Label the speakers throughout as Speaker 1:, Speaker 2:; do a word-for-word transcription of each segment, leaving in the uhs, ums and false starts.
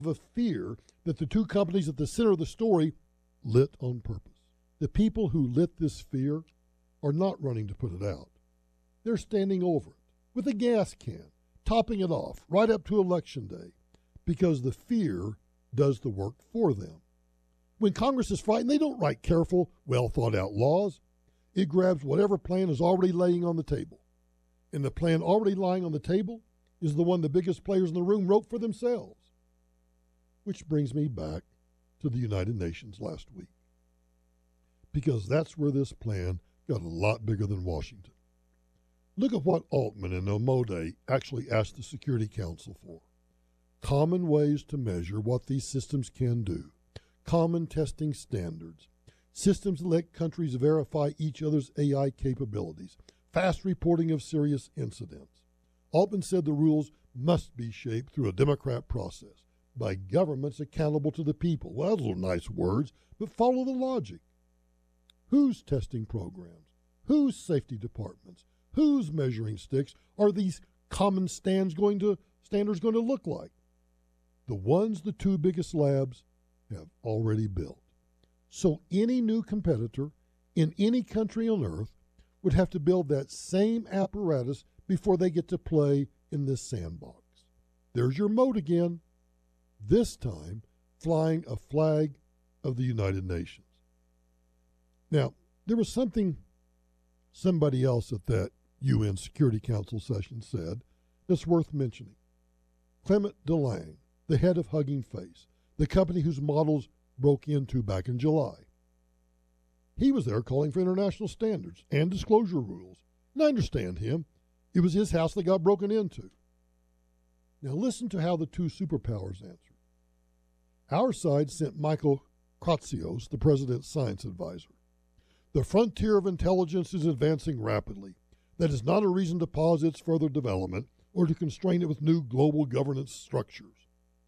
Speaker 1: a fear that the two companies at the center of the story lit on purpose. The people who lit this fear are not running to put it out. They're standing over it with a gas can, topping it off right up to Election Day, because the fear does the work for them. When Congress is frightened, they don't write careful, well-thought-out laws. It grabs whatever plan is already laying on the table. And the plan already lying on the table is the one the biggest players in the room wrote for themselves. Which brings me back to the United Nations last week, because that's where this plan got a lot bigger than Washington. Look at what Altman and Omode actually asked the Security Council for. Common ways to measure what these systems can do, common testing standards, systems that let countries verify each other's A I capabilities, fast reporting of serious incidents. Altman said the rules must be shaped through a democratic process by governments accountable to the people. Well, those are nice words, but follow the logic. Whose testing programs, whose safety departments, whose measuring sticks are these common stands going to, standards going to look like? The ones the two biggest labs have already built. So any new competitor in any country on earth would have to build that same apparatus before they get to play in this sandbox. There's your moat again, this time flying a flag of the United Nations. Now, there was something somebody else at that U N Security Council session said that's worth mentioning. Clement DeLange, the head of Hugging Face, the company whose models broke into back in July. He was there calling for international standards and disclosure rules. And I understand him. It was his house that got broken into. Now listen to how the two superpowers answered. Our side sent Michael Kratsios, the president's science advisor. The frontier of intelligence is advancing rapidly. That is not a reason to pause its further development or to constrain it with new global governance structures.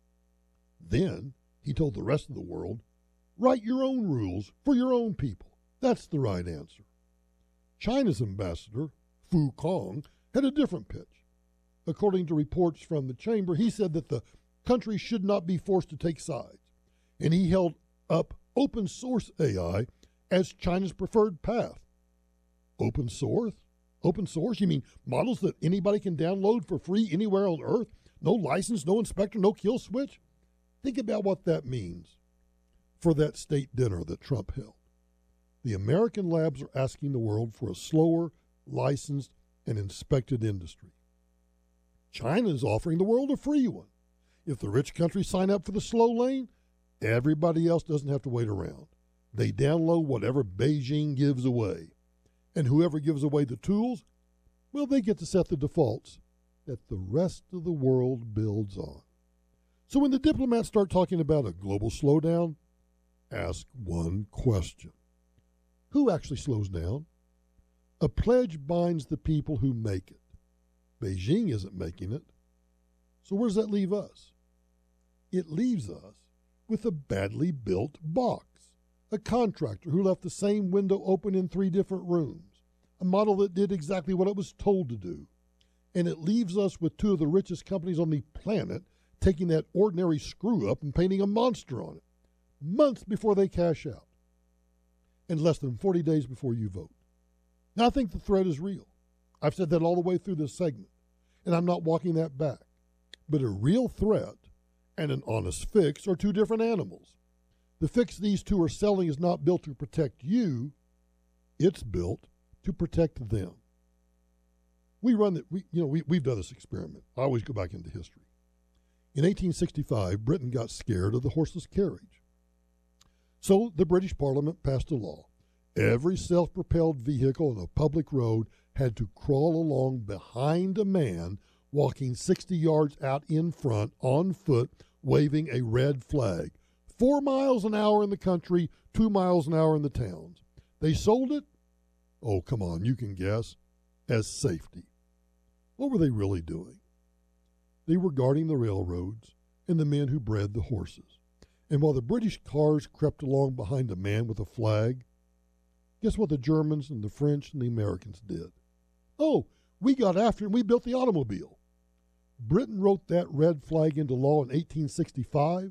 Speaker 1: Then he told the rest of the world, write your own rules for your own people. That's the right answer. China's ambassador, Fu Kong, had a different pitch. According to reports from the chamber, he said that the country should not be forced to take sides, and he held up open source A I as China's preferred path. Open source? Open source? You mean models that anybody can download for free anywhere on Earth? No license, no inspector, no kill switch? Think about what that means for that state dinner that Trump held. The American labs are asking the world for a slower, licensed, and inspected industry. China is offering the world a free one. If the rich countries sign up for the slow lane, everybody else doesn't have to wait around. They download whatever Beijing gives away. And whoever gives away the tools, well, they get to set the defaults that the rest of the world builds on. So when the diplomats start talking about a global slowdown, ask one question. Who actually slows down? A pledge binds the people who make it. Beijing isn't making it. So where does that leave us? It leaves us with a badly built box. A contractor who left the same window open in three different rooms. A model that did exactly what it was told to do. And it leaves us with two of the richest companies on the planet taking that ordinary screw up and painting a monster on it, months before they cash out, and less than forty days before you vote. Now, I think the threat is real. I've said that all the way through this segment, and I'm not walking that back. But a real threat and an honest fix are two different animals. The fix these two are selling is not built to protect you, it's built to protect them. We run that, we, you know, we, we've done this experiment. I always go back into history. In eighteen sixty-five, Britain got scared of the horseless carriage. So the British Parliament passed a law. Every self-propelled vehicle on a public road had to crawl along behind a man walking sixty yards out in front on foot, waving a red flag. Four miles an hour in the country, two miles an hour in the towns. They sold it, oh, come on, you can guess, as safety. What were they really doing? They were guarding the railroads and the men who bred the horses. And while the British cars crept along behind a man with a flag, guess what the Germans and the French and the Americans did? Oh, we got after it and we built the automobile. Britain wrote that red flag into law in eighteen sixty-five.